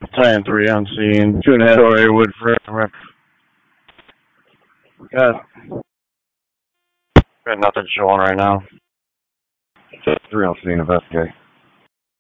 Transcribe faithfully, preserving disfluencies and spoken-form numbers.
ten three on scene. Two and a half story Woodford. Got, got nothing showing right now. Three on scene, investigate.